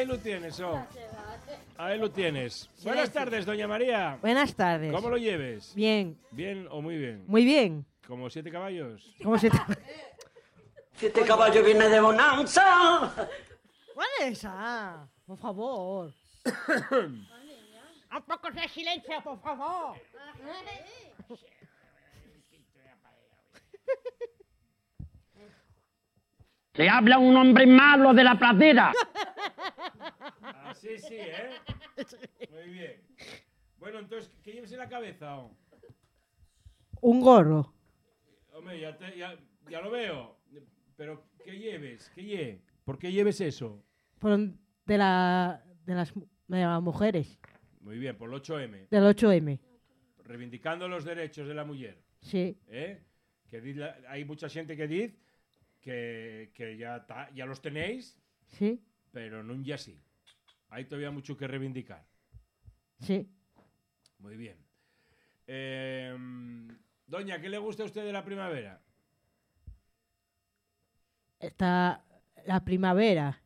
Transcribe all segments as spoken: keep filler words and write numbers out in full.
ahí lo tienes, oh. Ahí lo tienes. Buenas tardes, doña María. Buenas tardes. ¿Cómo lo lleves? Bien. ¿Bien o muy bien? Muy bien. ¿Como siete caballos? ¿Cómo se te... Siete caballos viene de bonanza. ¿Cuál es esa? Por favor. Un poco de silencio, por favor. Se habla un hombre malo de la pradera. Ah, sí, sí, ¿eh? Muy bien. Bueno, entonces, ¿qué lleves en la cabeza? Oh? Un gorro. Hombre, ya, te, ya, ya lo veo. Pero, ¿qué lleves? ¿Qué lle? ¿Por qué lleves eso? Por de, la, de, las, de las mujeres. Muy bien, por el ocho eme. Del ocho eme. Reivindicando los derechos de la mujer. Sí. ¿Eh? Que di, hay mucha gente que dice que, que ya, ta, ya los tenéis, sí, pero no ya sí. Hay todavía mucho que reivindicar. Sí. Muy bien. Eh, doña, ¿qué le gusta a usted de la primavera? Está la primavera.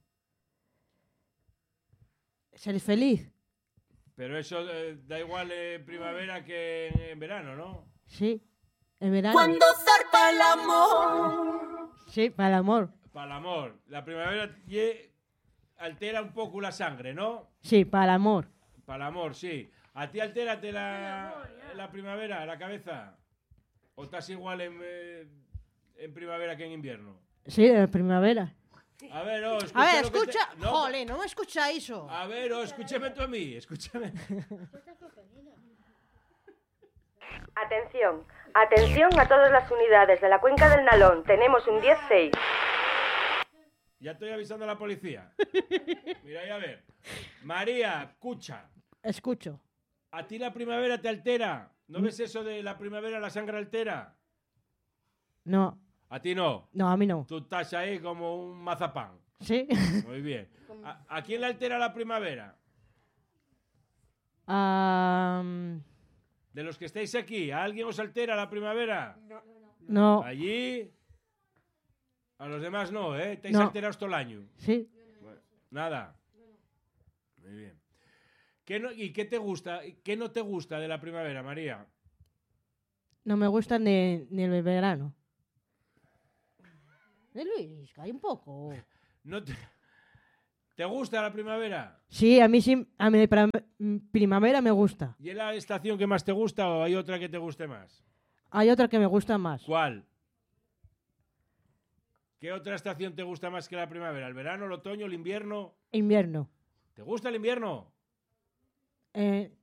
Ser feliz. Pero eso eh, da igual en primavera que en, en verano, ¿no? Sí. En verano. Cuando zarpa el amor. Sí, para el amor. Para el amor. La primavera ye, altera un poco la sangre, ¿no? Sí, para el amor. Para el amor, sí. ¿A ti altérate la, la primavera, la cabeza? ¿O estás igual en, eh, en primavera que en invierno? Sí, en primavera. A ver, oh, escucha. A ver, lo que escucha. te... no. Jole, no me escucha eso. A ver, oh, escúchame tú a mí, escúchame. Atención, atención a todas las unidades de la cuenca del Nalón. Tenemos un diez seis. Ya estoy avisando a la policía. Mira, y a ver. María, escucha. Escucho. ¿A ti la primavera te altera? ¿No ves eso de la primavera la sangre altera? No. ¿A ti no? No, a mí no. Tú estás ahí como un mazapán. Sí. Muy bien. ¿A, a quién le altera la primavera? Um... De los que estáis aquí, ¿a alguien os altera la primavera? No. No. Allí... A los demás no, ¿eh? Estáis No. alterados todo el año. Sí. Bueno, nada. Muy bien. ¿Qué no, ¿Y qué te gusta? ¿Qué no te gusta de la primavera, María? No me gusta ni, ni el verano. Eh, Luis, hay un poco. ¿No te, ¿Te gusta la primavera? Sí, a mí sí, a mí para primavera me gusta. ¿Y es la estación que más te gusta o hay otra que te guste más? Hay otra que me gusta más. ¿Cuál? ¿Qué otra estación te gusta más que la primavera? ¿El verano, el otoño, el invierno? Invierno. ¿Te gusta el invierno? Eh,